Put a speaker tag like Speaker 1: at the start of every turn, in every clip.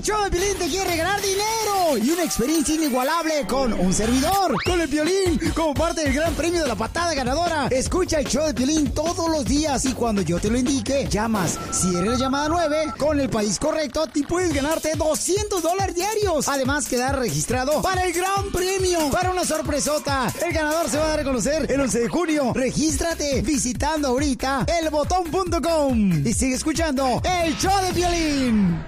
Speaker 1: El show de Piolín te quiere ganar dinero y una experiencia inigualable con un servidor, con el Piolín, como parte del gran premio de la patada ganadora. Escucha el show de Piolín todos los días y cuando yo te lo indique, llamas. Si eres la llamada 9, con el país correcto, te puedes ganarte $200 diarios. Además, quedar registrado para el gran premio, para una sorpresota. El ganador se va a dar a conocer el 11 de junio. Regístrate visitando ahorita elbotón.com y sigue escuchando el show de Piolín.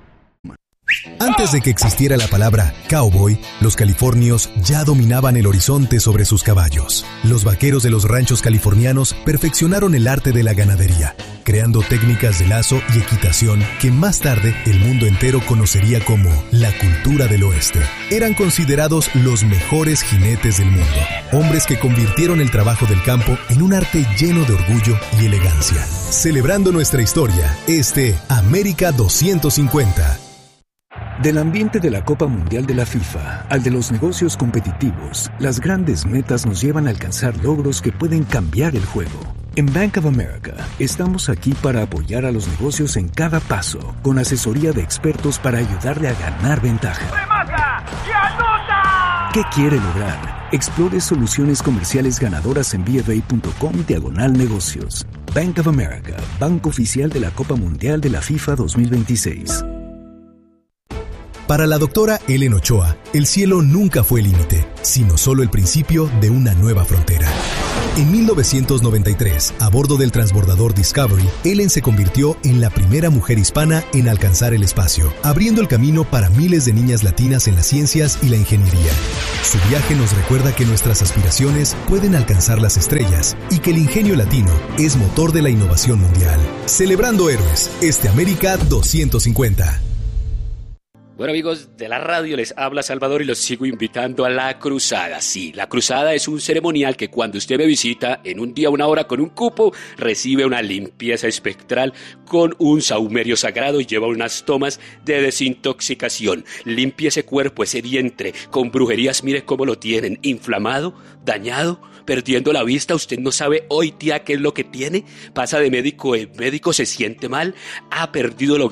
Speaker 2: Antes de que existiera la palabra cowboy, los californios ya dominaban el horizonte sobre sus caballos. Los vaqueros de los ranchos californianos perfeccionaron el arte de la ganadería, creando técnicas de lazo y equitación que más tarde el mundo entero conocería como la cultura del oeste. Eran considerados los mejores jinetes del mundo, hombres que convirtieron el trabajo del campo en un arte lleno de orgullo y elegancia. Celebrando nuestra historia, América 250.
Speaker 3: Del ambiente de la Copa Mundial de la FIFA al de los negocios competitivos, las grandes metas nos llevan a alcanzar logros que pueden cambiar el juego. En Bank of America estamos aquí para apoyar a los negocios en cada paso, con asesoría de expertos para ayudarle a ganar ventaja.
Speaker 4: ¡Remata y anota!
Speaker 3: ¿Qué quiere lograr? Explore soluciones comerciales ganadoras en bfa.com/negocios. Bank of America, banco oficial de la Copa Mundial de la FIFA 2026.
Speaker 2: Para la doctora Ellen Ochoa, el cielo nunca fue el límite, sino solo el principio de una nueva frontera. En 1993, a bordo del transbordador Discovery, Ellen se convirtió en la primera mujer hispana en alcanzar el espacio, abriendo el camino para miles de niñas latinas en las ciencias y la ingeniería. Su viaje nos recuerda que nuestras aspiraciones pueden alcanzar las estrellas y que el ingenio latino es motor de la innovación mundial. Celebrando héroes, América 250.
Speaker 5: Bueno, amigos de la radio, les habla Salvador y los sigo invitando a La Cruzada. Sí, La Cruzada es un ceremonial que cuando usted me visita en un día, una hora con un cupo, recibe una limpieza espectral con un saumerio sagrado y lleva unas tomas de desintoxicación. Limpie ese cuerpo, ese vientre, con brujerías, mire cómo lo tienen, inflamado, dañado, perdiendo la vista. Usted no sabe hoy, tía, qué es lo que tiene. Pasa de médico en médico, se siente mal, ha perdido lo